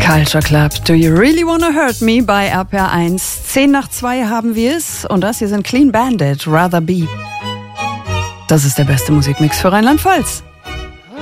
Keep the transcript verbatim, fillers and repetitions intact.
Culture Club, Do You Really Wanna Hurt Me bei R P R eins. Zehn nach zwei haben wir es und das hier sind Clean Bandit, Rather Be. Das ist der beste Musikmix für Rheinland-Pfalz.